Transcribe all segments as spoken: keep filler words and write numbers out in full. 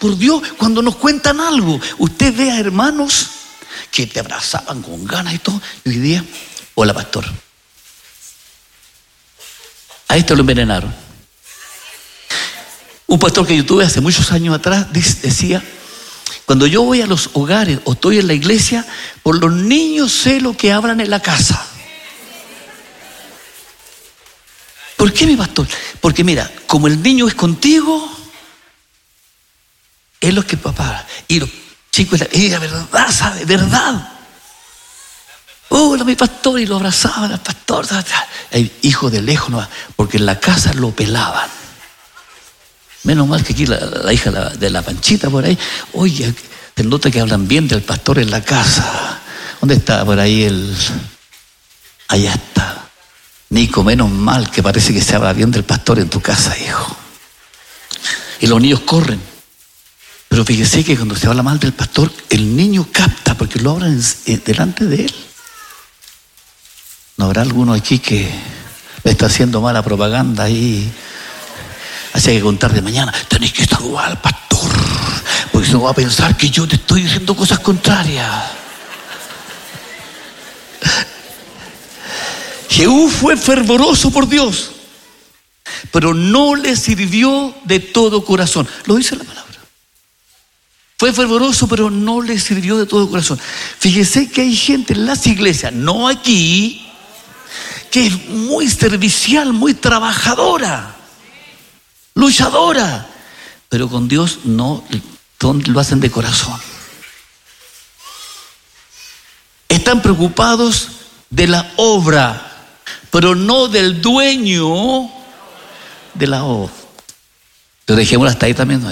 por Dios cuando nos cuentan algo. Usted ve a hermanos que te abrazaban con ganas y todo, y hoy día, hola pastor, a este lo envenenaron. Un pastor que yo tuve hace muchos años atrás decía: cuando yo voy a los hogares o estoy en la iglesia, por los niños sé lo que hablan en la casa. ¿Por qué, mi pastor? Porque mira, como el niño es contigo, es lo que papá. Y los chicos, y la verdad, ¿sabe? Verdad. Hola, mi pastor, y lo abrazaban al pastor. El hijo de lejos, no, porque en la casa lo pelaban. Menos mal que aquí la, la hija de la Panchita por ahí, oye, se nota que hablan bien del pastor en la casa. ¿Dónde está por ahí el...? Allá está. Nico, menos mal que parece que se habla bien del pastor en tu casa, hijo. Y los niños corren. Pero fíjese que cuando se habla mal del pastor, el niño capta, porque lo hablan delante de él. ¿No habrá alguno aquí que le está haciendo mala propaganda ahí? Así hay que contar de mañana, tenéis que saludar al pastor, porque si no va a pensar que yo te estoy diciendo cosas contrarias. Jehú fue fervoroso por Dios, pero no le sirvió de todo corazón. Lo dice la palabra. Fue fervoroso, pero no le sirvió de todo corazón. Fíjese que hay gente en las iglesias, no aquí, que es muy servicial, muy trabajadora, luchadora, pero con Dios no lo hacen de corazón. Están preocupados de la obra, pero no del dueño de la obra. Pero dejémoslo hasta ahí también, ¿no?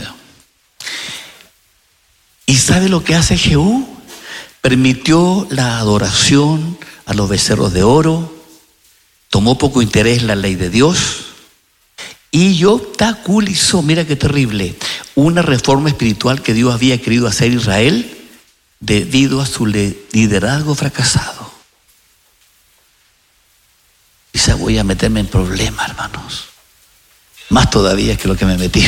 ¿Y sabe lo que hace Jehú? Permitió la adoración a los becerros de oro, tomó poco interés en la ley de Dios y obstaculizó, mira qué terrible, una reforma espiritual que Dios había querido hacer Israel debido a su liderazgo fracasado. Quizá voy a meterme en problemas, hermanos. Más todavía que lo que me metí.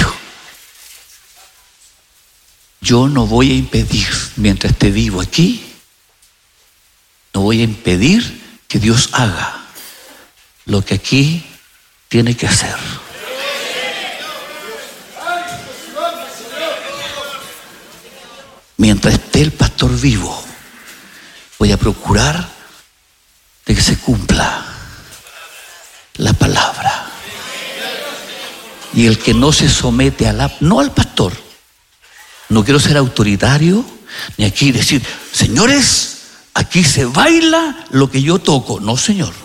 Yo no voy a impedir, mientras esté vivo aquí, no voy a impedir que Dios haga lo que aquí tiene que hacer. Mientras esté el pastor vivo, voy a procurar de que se cumpla la palabra. Y el que no se somete a la, no al pastor, no quiero ser autoritario, ni aquí decir, señores, aquí se baila lo que yo toco. No, señor.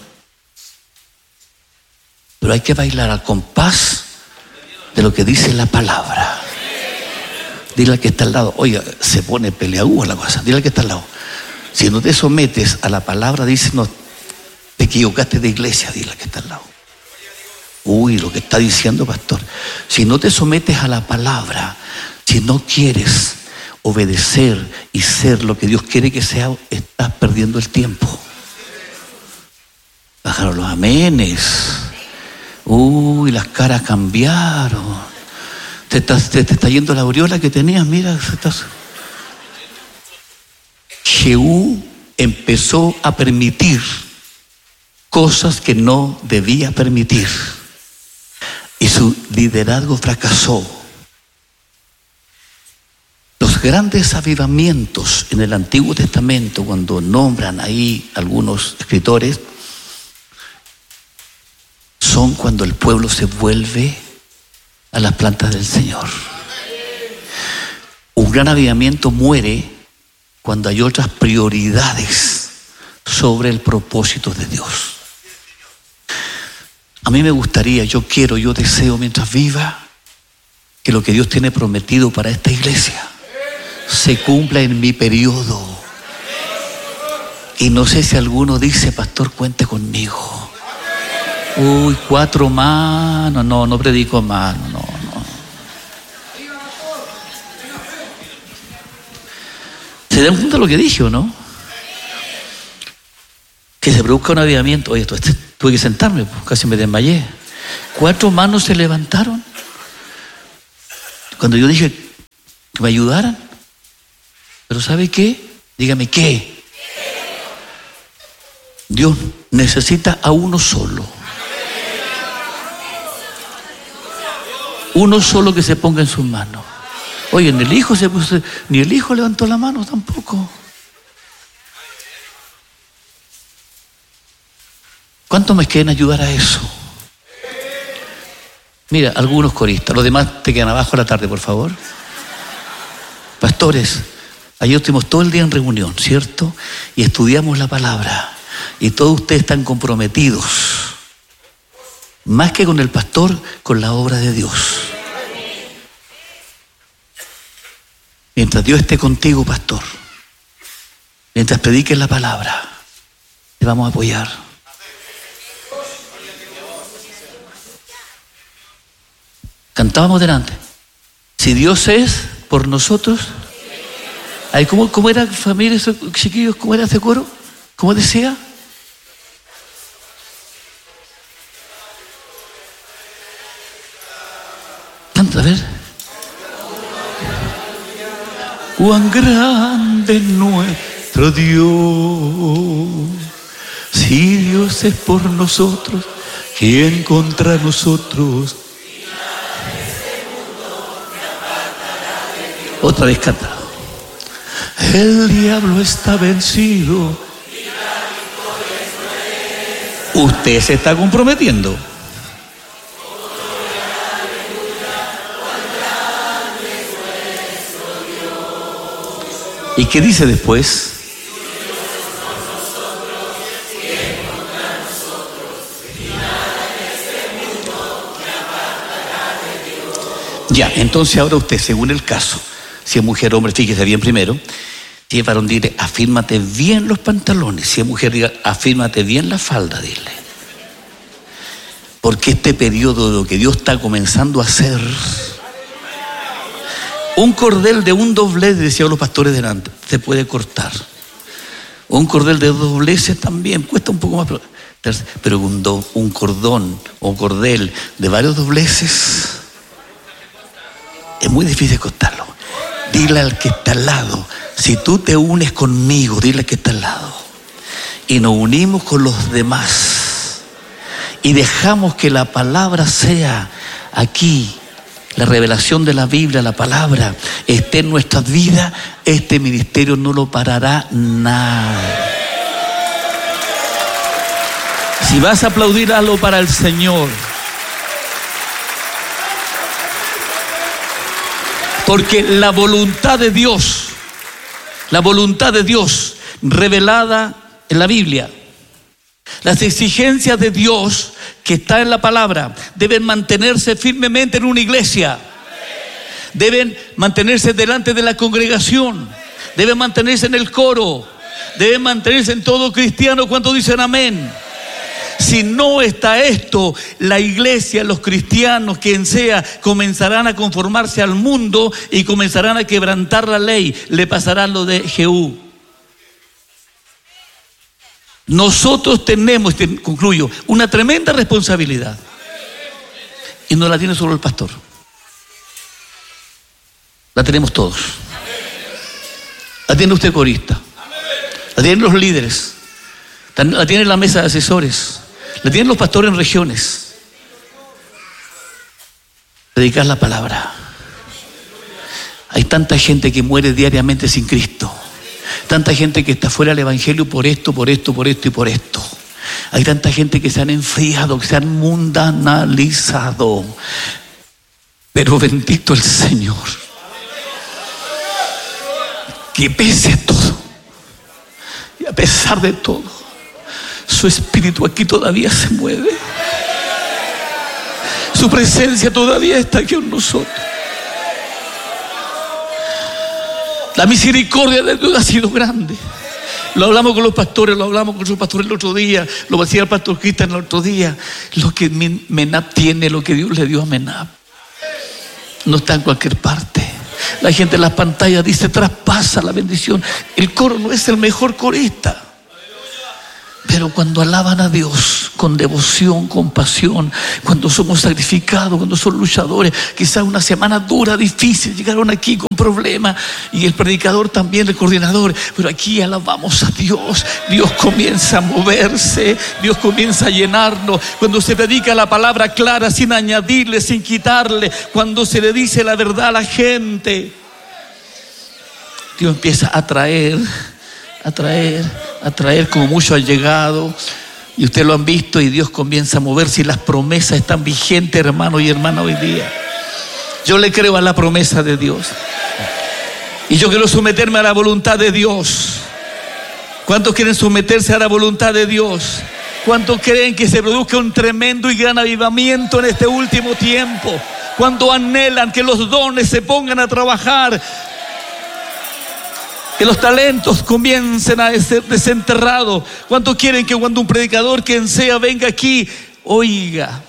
Pero hay que bailar al compás de lo que dice la palabra. Dile al que está al lado, oiga, se pone peleaguda la cosa. Dile al que está al lado, si no te sometes a la palabra, dice, no, te equivocaste de iglesia. Dile al que está al lado. Uy, lo que está diciendo, pastor. Si no te sometes a la palabra, si no quieres obedecer y ser lo que Dios quiere que sea, estás perdiendo el tiempo. Bajaron los amenes. Uy, las caras cambiaron. Te, estás, te, te está yendo la aureola que tenías, mira. Estás... Jehú empezó a permitir cosas que no debía permitir. Y su liderazgo fracasó. Los grandes avivamientos en el Antiguo Testamento, cuando nombran ahí algunos escritores, son cuando el pueblo se vuelve a las plantas del Señor. Un gran avivamiento muere cuando hay otras prioridades sobre el propósito de Dios. A mí me gustaría, yo quiero, yo deseo mientras viva que lo que Dios tiene prometido para esta iglesia se cumpla en mi periodo. Y no sé si alguno dice, pastor, cuente conmigo. Uy, cuatro manos, no, no predico mano, no, no. ¿Se dan cuenta de lo que dije o no? Que se produzca un avivamiento. Oye, tuve que sentarme, pues, casi me desmayé. Cuatro manos se levantaron. Cuando yo dije, que me ayudaran. Pero ¿sabe qué? Dígame, ¿qué? Dios necesita a uno solo. Uno solo que se ponga en sus manos. Oye, ni el hijo se puso, ni el hijo levantó la mano tampoco. ¿Cuántos me quieren ayudar a eso? Mira, algunos coristas, los demás te quedan abajo a la tarde, por favor. Pastores, ayer estuvimos todo el día en reunión, ¿cierto? Y estudiamos la palabra. Y todos ustedes están comprometidos, más que con el pastor, con la obra de Dios. Mientras Dios esté contigo, pastor, mientras prediques la palabra, te vamos a apoyar. Cantábamos delante. Si Dios es por nosotros. Ay, ¿cómo, cómo era, familia, esos chiquillos? ¿Cómo era ese coro? ¿Cómo decía? Canta, a ver. Cuán grande es nuestro Dios. Si Dios es por nosotros, ¿quién contra nosotros? Otra vez canta. El diablo está vencido. Usted se está comprometiendo. ¿Y qué dice después? Ya, entonces ahora usted, según el caso, si es mujer o hombre, fíjese bien primero. Si es varón, dile, afírmate bien los pantalones. Si es mujer, diga, afírmate bien la falda, dile. Porque este periodo de lo que Dios está comenzando a hacer, un cordel de un doblez, decían los pastores delante, se puede cortar. Un cordel de dos dobleces también cuesta un poco más, pero un, do, un cordón o cordel de varios dobleces es muy difícil cortarlo. Dile al que está al lado, si tú te unes conmigo, dile al que está al lado, y nos unimos con los demás y dejamos que la palabra sea aquí, la revelación de la Biblia, la palabra esté en nuestras vidas, este ministerio no lo parará nada. Si vas a aplaudir, algo para el Señor. Porque la voluntad de Dios, la voluntad de Dios revelada en la Biblia, las exigencias de Dios que está en la palabra deben mantenerse firmemente en una iglesia. Deben mantenerse delante de la congregación. Deben mantenerse en el coro. Deben mantenerse en todo cristiano. ¿Cuántos dicen amén? Si no está esto, la iglesia, los cristianos, quien sea, comenzarán a conformarse al mundo y comenzarán a quebrantar la ley. Le pasará lo de Jehú. Nosotros tenemos, concluyo, una tremenda responsabilidad. Y no la tiene solo el pastor. La tenemos todos. La tiene usted, corista. La tienen los líderes. La tiene la mesa de asesores. La tienen los pastores en regiones. Predicar la palabra. Hay tanta gente que muere diariamente sin Cristo. Tanta gente que está fuera del evangelio por esto, por esto, por esto y por esto. Hay tanta gente que se han enfriado, que se han mundanalizado. Pero bendito el Señor, que pese a todo y a pesar de todo, su espíritu aquí todavía se mueve. Su presencia todavía está aquí con nosotros. La misericordia de Dios ha sido grande. Lo hablamos con los pastores, lo hablamos con los pastores el otro día, lo decía el pastor Cristian el otro día. Lo que Menab tiene, lo que Dios le dio a Menab, no está en cualquier parte. La gente en las pantallas dice, traspasa la bendición. El coro no es el mejor corista, Pero cuando alaban a Dios con devoción, con pasión, cuando somos sacrificados, cuando son luchadores, quizás una semana dura, difícil, llegaron aquí con problemas y el predicador también, el coordinador, pero aquí alabamos a Dios, Dios comienza a moverse, Dios comienza a llenarnos, cuando se predica la palabra clara sin añadirle, sin quitarle, cuando se le dice la verdad a la gente, Dios empieza a traer, a traer, a traer como mucho ha llegado. Y ustedes lo han visto y Dios comienza a moverse y las promesas están vigentes, hermano y hermana, hoy día. Yo le creo a la promesa de Dios. Y yo quiero someterme a la voluntad de Dios. ¿Cuántos quieren someterse a la voluntad de Dios? ¿Cuántos creen que se produzca un tremendo y gran avivamiento en este último tiempo? ¿Cuántos anhelan que los dones se pongan a trabajar? Que los talentos comiencen a ser desenterrados. ¿Cuántos quieren que cuando un predicador, quien sea, venga aquí, oiga,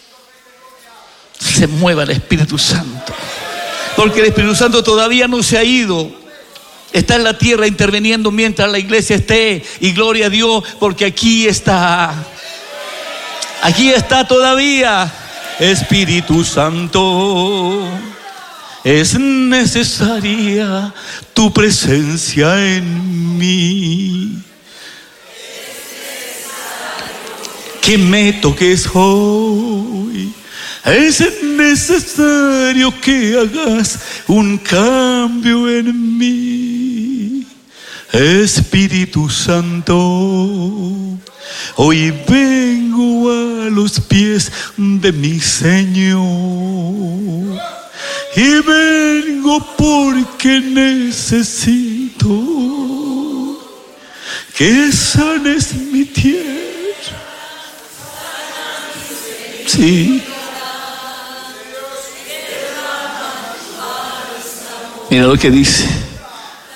se mueva el Espíritu Santo? Porque el Espíritu Santo todavía no se ha ido. Está en la tierra interviniendo mientras la iglesia esté. Y gloria a Dios, porque aquí está. Aquí está todavía. Espíritu Santo, es necesaria tu presencia en mí. Que me toques hoy. Es necesario que hagas un cambio en mí. Espíritu Santo, hoy vengo a los pies de mi Señor. Y vengo porque necesito que sanes mi tierra. Sí. Mira lo que dice.